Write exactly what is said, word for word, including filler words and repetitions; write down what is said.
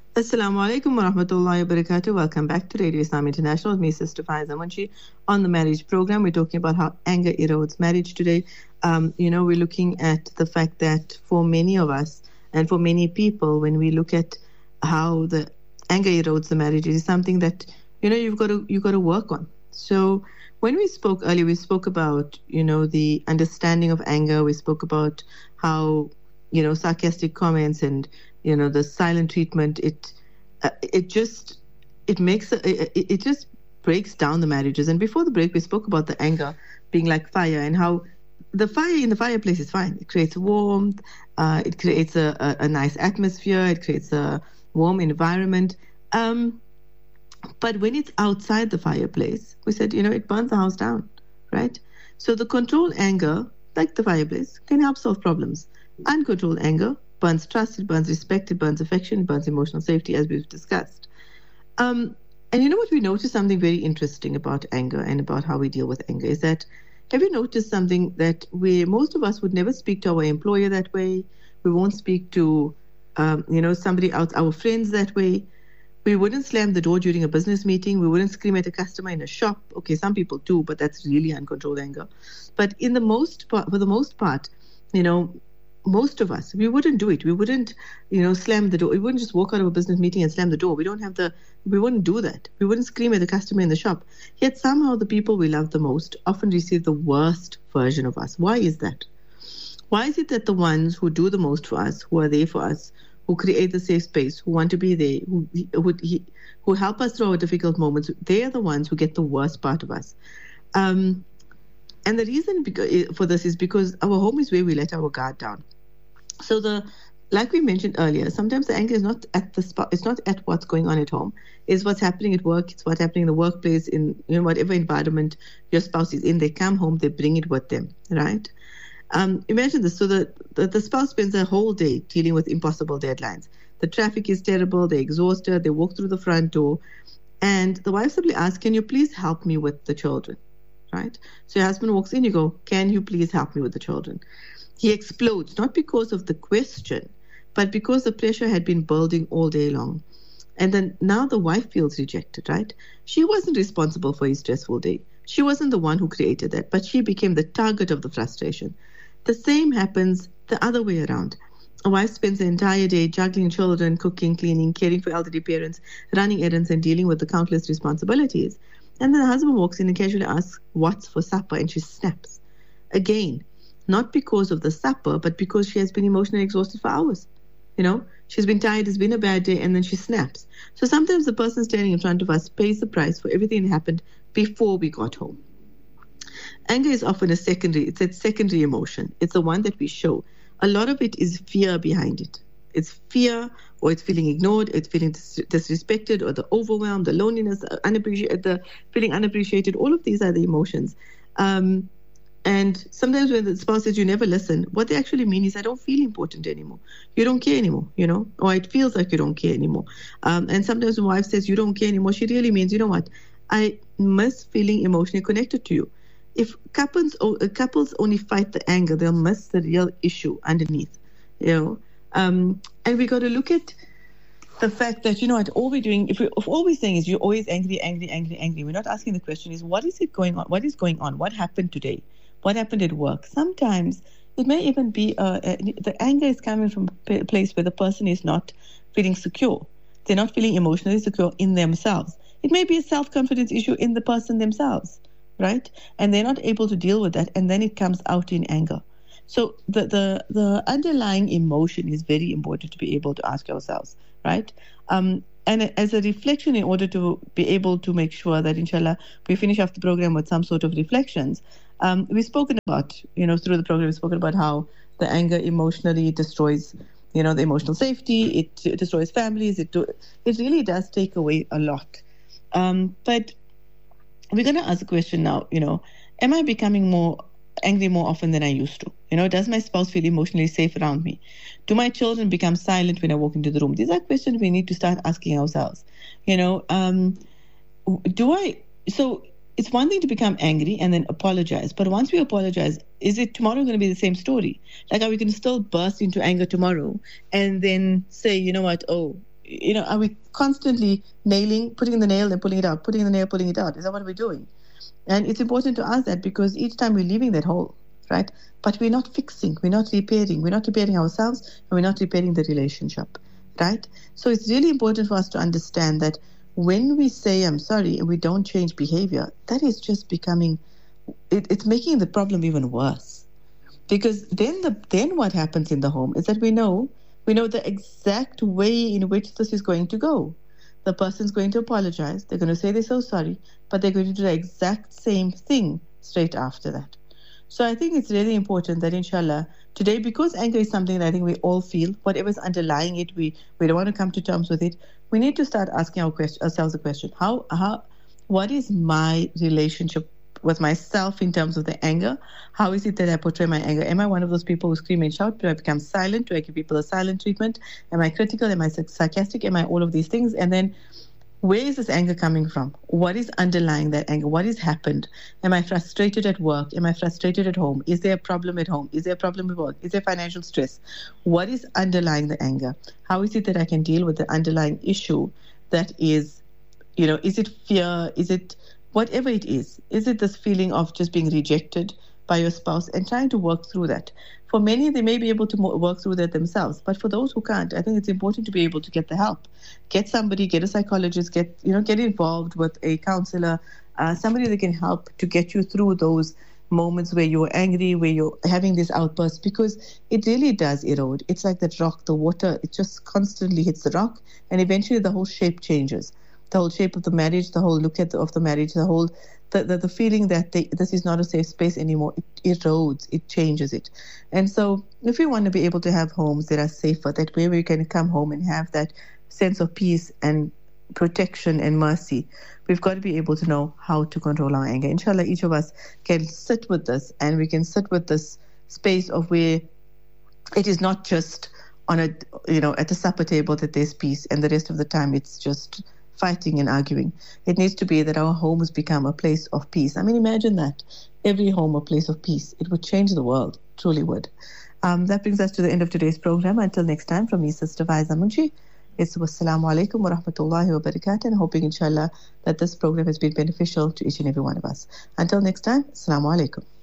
Assalamu alaikum wa rahmatullahi wa barakatuh. Welcome back to Radio Islam International with me, Sister Faiza Munshi. On the marriage program, we're talking about how anger erodes marriage today. Um, you know, we're looking at the fact that for many of us and for many people, when we look at how the anger erodes the marriage, it is something that, you know, you've got to you've got to work on. So when we spoke earlier, we spoke about, you know, the understanding of anger. We spoke about how, you know, sarcastic comments and, you know, the silent treatment, it uh, it just it makes a, it, it just breaks down the marriages. And before the break, we spoke about the anger being like fire and how the fire in the fireplace is fine. It creates warmth, uh, it creates a, a, a nice atmosphere, it creates a warm environment. Um, but when it's outside the fireplace, we said, you know, it burns the house down, right? So the controlled anger, like the fireplace, can help solve problems. Uncontrolled anger burns trust, it burns respect, it burns affection, it burns emotional safety, as we've discussed. Um, and you know what? We noticed something very interesting about anger and about how we deal with anger is that, have you noticed something that we, most of us would never speak to our employer that way? We won't speak to, um, you know, somebody else, our friends that way. We wouldn't slam the door during a business meeting. We wouldn't scream at a customer in a shop. Okay, some people do, but that's really uncontrolled anger. But in the most part, for the most part, you know, most of us, we wouldn't do it. We wouldn't, you know, slam the door. We wouldn't just walk out of a business meeting and slam the door. We don't have the, we wouldn't do that. We wouldn't scream at the customer in the shop. Yet somehow the people we love the most often receive the worst version of us. Why is that? Why is it that the ones who do the most for us, who are there for us, who create the safe space, who want to be there, who who, who help us through our difficult moments, they are the ones who get the worst part of us? Um, and the reason for this is because our home is where we let our guard down. So the, like we mentioned earlier, sometimes the anger is not at the spot. It's not at what's going on at home. It's what's happening at work. It's what's happening in the workplace. In, you know, whatever environment your spouse is in, they come home, they bring it with them, right? Um, imagine this. So the, the the spouse spends a whole day dealing with impossible deadlines. The traffic is terrible. They're exhausted. They walk through the front door, and the wife simply asks, "Can you please help me with the children?" Right? So your husband walks in. You go, "Can you please help me with the children?" He explodes, not because of the question, but because the pressure had been building all day long. And then now the wife feels rejected, right? She wasn't responsible for his stressful day. She wasn't the one who created that, but she became the target of the frustration. The same happens the other way around. A wife spends the entire day juggling children, cooking, cleaning, caring for elderly parents, running errands, and dealing with the countless responsibilities. And then the husband walks in and casually asks, "What's for supper?" And she snaps. Again, not because of the supper, but because she has been emotionally exhausted for hours. You know, she's been tired, it's been a bad day, and then she snaps. So sometimes the person standing in front of us pays the price for everything that happened before we got home. Anger is often a secondary, it's a secondary emotion. It's the one that we show. A lot of it is fear behind it. It's fear, or it's feeling ignored, it's feeling dis- disrespected, or the overwhelm, the loneliness, uh, unappreciated, the feeling unappreciated. All of these are the emotions. Um, And sometimes when the spouse says you never listen, what they actually mean is I don't feel important anymore. You don't care anymore, you know, or it feels like you don't care anymore. Um, and sometimes when wife says you don't care anymore, she really means, you know what, I miss feeling emotionally connected to you. If couples couples only fight the anger, they'll miss the real issue underneath, you know. Um, and we got to look at the fact that, you know what, all we're doing, if, we, if all we're saying is you're always angry, angry, angry, angry, we're not asking the question is, what is it going on? What is going on? What happened today? What happened at work? Sometimes it may even be uh, uh, the anger is coming from a place where the person is not feeling secure. They're not feeling emotionally secure in themselves. It may be a self-confidence issue in the person themselves, right? And they're not able to deal with that, and then it comes out in anger. So the the, the underlying emotion is very important to be able to ask ourselves, right? Um, and as a reflection, in order to be able to make sure that, inshallah, we finish off the program with some sort of reflections. Um, we've spoken about, you know, through the program, we've spoken about how the anger emotionally destroys, you know, the emotional safety. It, it destroys families. It do, it really does take away a lot. Um, but we're going to ask a question now, you know, am I becoming more angry more often than I used to? You know, does my spouse feel emotionally safe around me? Do my children become silent when I walk into the room? These are questions we need to start asking ourselves. You know, um, do I, so it's one thing to become angry and then apologize. But once we apologize, is it tomorrow going to be the same story? Like, are we going to still burst into anger tomorrow and then say, you know what, oh, you know, are we constantly nailing, putting the nail and pulling it out, putting the nail, pulling it out? Is that what we're doing? And it's important to ask that because each time we're leaving that hole, right? But we're not fixing, we're not repairing, we're not repairing ourselves, and we're not repairing the relationship, right? So it's really important for us to understand that when we say, I'm sorry, and we don't change behavior, that is just becoming, it, it's making the problem even worse. Because then the then what happens in the home is that we know, we know the exact way in which this is going to go. The person's going to apologize, they're going to say they're so sorry, but they're going to do the exact same thing straight after that. So I think it's really important that, inshallah, today, because anger is something that I think we all feel, whatever's underlying it, we, we don't want to come to terms with it. We need to start asking our question, ourselves a question. How, how, what is my relationship with myself in terms of the anger? How is it that I portray my anger? Am I one of those people who scream and shout? Do I become silent? Do I give people a silent treatment? Am I critical? Am I sarcastic? Am I all of these things? And then where is this anger coming from? What is underlying that anger? What has happened? Am I frustrated at work? Am I frustrated at home? Is there a problem at home? Is there a problem at work? Is there financial stress? What is underlying the anger? How is it that I can deal with the underlying issue that is, you know, is it fear? Is it whatever it is? Is it this feeling of just being rejected by your spouse and trying to work through that? For many, they may be able to work through that themselves. But for those who can't, I think it's important to be able to get the help. Get somebody, get a psychologist, get, you know, get involved with a counselor, uh, somebody that can help to get you through those moments where you're angry, where you're having this outburst, because it really does erode. It's like that rock, the water, it just constantly hits the rock, and eventually the whole shape changes. The whole shape of the marriage, the whole look at the, of the marriage, the whole, the, the, the feeling that they, this is not a safe space anymore, it erodes, it changes it. And so if we want to be able to have homes that are safer, that way we can come home and have that sense of peace and protection and mercy, we've got to be able to know how to control our anger. Inshallah, each of us can sit with this, and we can sit with this space of where it is not just on a, you know, at the supper table that there's peace, and the rest of the time it's just fighting and arguing. It needs to be that our homes become a place of peace. I mean, imagine that. Every home a place of peace. It would change the world. Truly would. Um, that brings us to the end of today's program. Until next time, from me, Sister Faiza Munshi, it's wassalamu alaikum wa rahmatullahi wa barakatuh, and hoping, inshallah, that this program has been beneficial to each and every one of us. Until next time, assalamu alaikum.